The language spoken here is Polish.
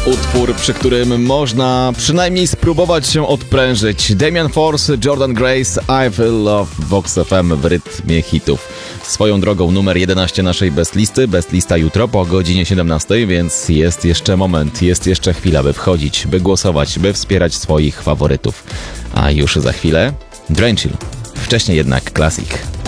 Utwór, przy którym można przynajmniej spróbować się odprężyć. Damian Force, Jordan Grace, I Feel Love, Vox FM w rytmie hitów. Swoją drogą numer 11 naszej Best Listy. Best Lista jutro po godzinie 17, więc jest jeszcze moment, jest jeszcze chwila, by wchodzić, by głosować, by wspierać swoich faworytów. A już za chwilę Drain Chill. Wcześniej jednak Classic.